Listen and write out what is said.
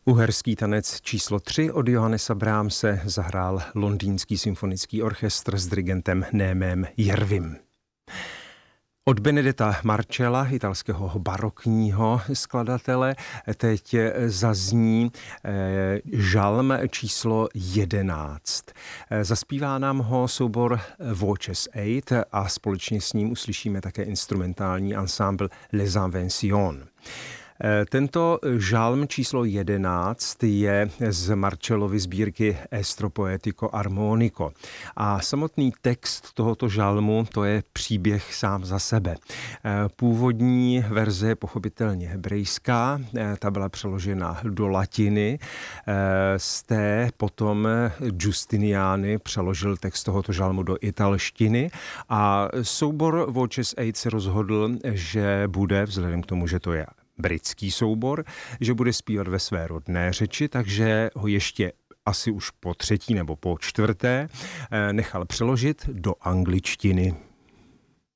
Uherský tanec číslo 3 od Johannesa Brahmse zahrál Londýnský symfonický orchestr s dirigentem Némem Jervym. Od Benedetta Marcella, italského barokního skladatele, teď zazní žalm číslo 11. Zaspívá nám ho soubor Voces 8 a společně s ním uslyšíme také instrumentální ensemble Les Inventions. Tento žalm číslo 11 je z Marcellovy sbírky Estro Poetico Armonico a samotný text tohoto žalmu, to je příběh sám za sebe. Původní verze je pochopitelně hebrejská, ta byla přeložena do latiny, z té potom Giustiniani přeložil text tohoto žalmu do italštiny a soubor Voces 8 se rozhodl, že bude, vzhledem k tomu, že to je britský soubor, že bude zpívat ve své rodné řeči, takže ho ještě asi už po třetí nebo po čtvrté nechal přeložit do angličtiny.